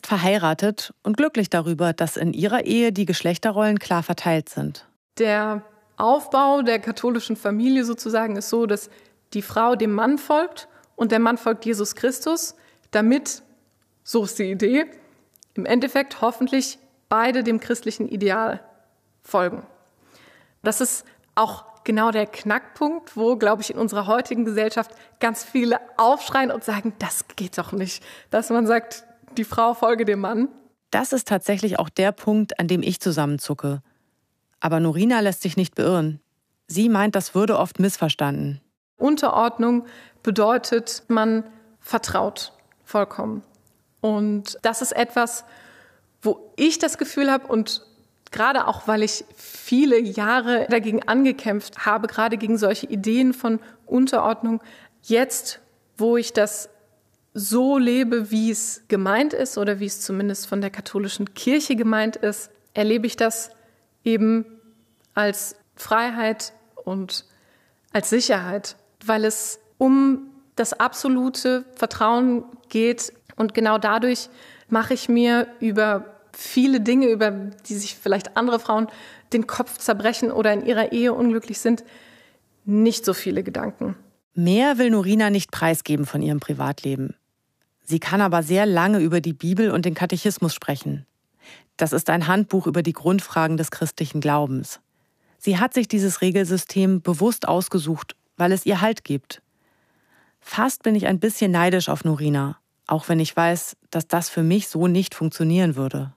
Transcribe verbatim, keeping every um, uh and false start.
verheiratet und glücklich darüber, dass in ihrer Ehe die Geschlechterrollen klar verteilt sind. Der Aufbau der katholischen Familie sozusagen ist so, dass die Frau dem Mann folgt und der Mann folgt Jesus Christus, damit, so ist die Idee, im Endeffekt hoffentlich beide dem christlichen Ideal folgen. Das ist auch genau der Knackpunkt, wo, glaube ich, in unserer heutigen Gesellschaft ganz viele aufschreien und sagen, das geht doch nicht, dass man sagt, die Frau folge dem Mann. Das ist tatsächlich auch der Punkt, an dem ich zusammenzucke. Aber Norina lässt sich nicht beirren. Sie meint, das würde oft missverstanden. Unterordnung bedeutet, man vertraut vollkommen. Und das ist etwas, wo ich das Gefühl habe und gerade auch, weil ich viele Jahre dagegen angekämpft habe, gerade gegen solche Ideen von Unterordnung, jetzt, wo ich das so lebe, wie es gemeint ist oder wie es zumindest von der katholischen Kirche gemeint ist, erlebe ich das eben als Freiheit und als Sicherheit, weil es um das absolute Vertrauen geht und genau dadurch mache ich mir über viele Dinge, über die sich vielleicht andere Frauen den Kopf zerbrechen oder in ihrer Ehe unglücklich sind, nicht so viele Gedanken. Mehr will Norina nicht preisgeben von ihrem Privatleben. Sie kann aber sehr lange über die Bibel und den Katechismus sprechen. Das ist ein Handbuch über die Grundfragen des christlichen Glaubens. Sie hat sich dieses Regelsystem bewusst ausgesucht, weil es ihr Halt gibt. Fast bin ich ein bisschen neidisch auf Norina, auch wenn ich weiß, dass das für mich so nicht funktionieren würde.